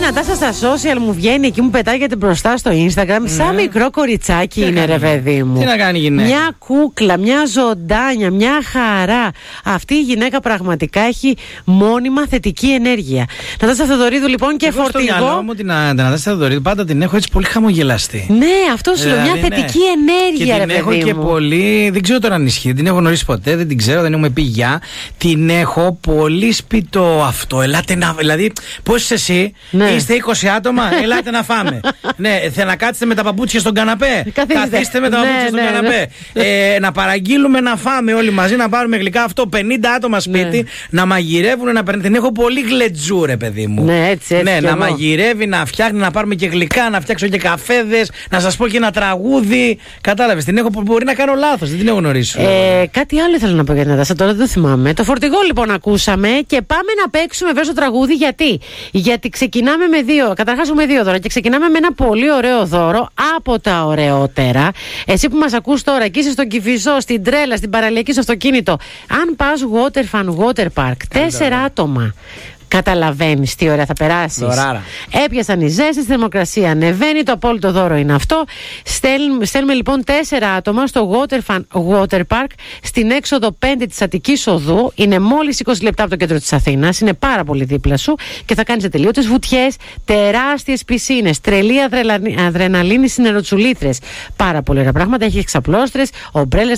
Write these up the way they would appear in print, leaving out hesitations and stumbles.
Νατάσα στα social μου βγαίνει εκεί, μου πετάγεται μπροστά στο Instagram. Σαν μικρό κοριτσάκι είναι, ρε παιδί μου. Τι να κάνει η γυναίκα? Μια κούκλα, μια ζωντάνια, μια χαρά. Αυτή η γυναίκα πραγματικά έχει μόνιμα θετική ενέργεια. Νατάσα Θεοδωρίδου λοιπόν και φορτηγό. Στο μυαλό μου την Νατάσα Θεοδωρίδου πάντα την έχω έτσι πολύ χαμογελαστή. Ναι, αυτό σου λέω, μια θετική ενέργεια, ρε παιδί μου. Και την έχω και πολύ, δεν ξέρω τώρα αν ισχύει, δεν την έχω γνωρίσει ποτέ, δεν την ξέρω, δεν έχουμε πει γεια. Την έχω πολύ σπιτό αυτό. Ελάτε να. Δηλαδή, πώς είσαι εσύ, είστε 20 άτομα, ελάτε να φάμε. Ναι, θέλετε να κάτσετε με τα παπούτσια στον καναπέ. Καθίστε με τα παπούτσια στον καναπέ. Να παραγγείλουμε να φάμε όλοι μαζί, να πάρουμε γλυκά. Αυτό 50 άτομα σπίτι, να μαγειρεύουν, να παίρνουν. Την έχω πολύ γλετζού, ρε παιδί μου. Ναι, έτσι. Ναι, να μαγειρεύει, να φτιάχνει, να πάρουμε και γλυκά, να φτιάξω και καφέδες, να σας πω και ένα τραγούδι. Κατάλαβες, την έχω, μπορεί να κάνω λάθος, δεν την έχω γνωρίσει. Κάτι άλλο ήθελα να πω για την Νατάσα, τώρα δεν το θυμάμαι. Το φορτηγό λοιπόν ακούσαμε και πάμε να παίξουμε βέβαια στο τραγούδι. Γιατί ξεκινάμε με δύο. Καταρχάς έχουμε δύο δώρα και ξεκινάμε με ένα πολύ ωραίο δώρο από τα ωραιότερα. Εσύ που μας ακούς τώρα και είσαι στον Κηφισό, στην Τρέλα, στην παραλιακή, στο αυτοκίνητο. Αν πας Waterfun Water Park, 4 άτομα. Καταλαβαίνεις τι ωραία θα περάσεις. Δωράρα. Έπιασαν οι ζέστες, η θερμοκρασία ανεβαίνει, το απόλυτο δώρο είναι αυτό. Στέλνουμε λοιπόν 4 άτομα στο Waterfun Water Park στην έξοδο 5 της Αττικής Οδού. Είναι μόλις 20 λεπτά από το κέντρο της Αθήνας, είναι πάρα πολύ δίπλα σου και θα κάνεις ατελείωτες βουτιές, τεράστιες πισίνες, τρελή αδρεναλίνη στις νεροτσουλήθρες. Πάρα πολύ ωραία πράγματα. Έχει εξαπλώστρες, ομπρέλες,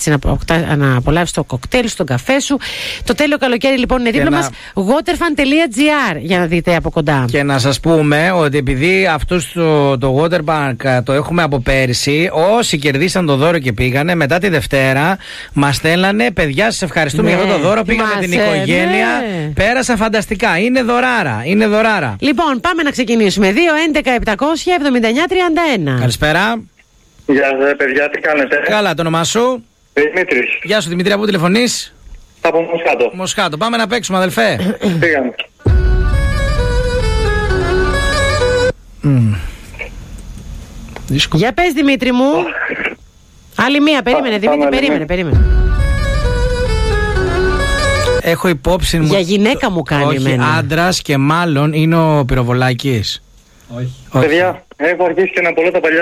να απολαύσεις το κοκτέιλ, στον καφέ σου. Το τέλειο καλοκαίρι λοιπόν είναι δίπλα μας. Waterfun.gr για να δείτε από κοντά. Και να σας πούμε ότι επειδή αυτούς το Water Park το έχουμε από πέρυσι, όσοι κερδίσαν το δώρο και πήγανε, μετά τη Δευτέρα μας στέλνανε, παιδιά, σας ευχαριστούμε για αυτό το δώρο. Πήγαμε την οικογένεια, πέρασα φανταστικά. Είναι δωράρα, είναι δωράρα. Λοιπόν, πάμε να ξεκινήσουμε. 2-11-700-79-31. Καλησπέρα. Γεια σας, παιδιά, τι κάνετε? Καλά, το όνομά σου? Δημήτρης. Γεια σου, Δημήτρη, από πού τηλεφωνείς? Από Μοσχάτο. Μοσχάτο, πάμε να παίξουμε, αδελφέ. Πήγαμε. Για πες, Δημήτρη μου. Άλλη μία, περίμενε, Δημήτρη, περίμενε. Έχω υπόψη μου. Για γυναίκα μου κάνει εμένα. Όχι, άντρας και μάλλον είναι ο Πυροβολάκης. Όχι. Παιδιά, έχω αρχίσει και να απολώ τα παλιά